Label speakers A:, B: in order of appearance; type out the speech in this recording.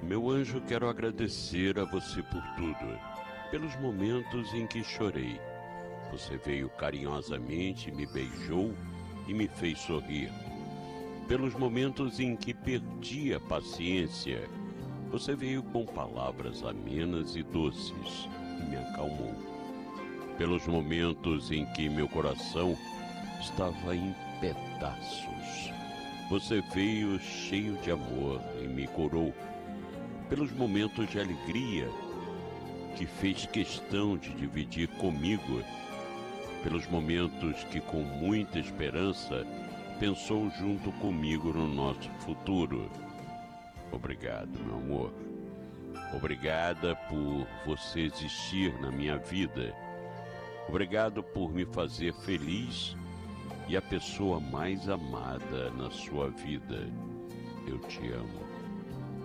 A: Meu anjo, quero agradecer a você por tudo, pelos momentos em que chorei. Você veio carinhosamente, me beijou e me fez sorrir. Pelos momentos em que perdi a paciência, você veio com palavras amenas e doces e me acalmou. Pelos momentos em que meu coração estava em pedaços, você veio cheio de amor e me curou. Pelos momentos de alegria que fez questão de dividir comigo, pelos momentos que com muita esperança pensou junto comigo no nosso futuro. Obrigado, meu amor. Obrigada por você existir na minha vida. Obrigado por me fazer feliz e a pessoa mais amada na sua vida. Eu te amo.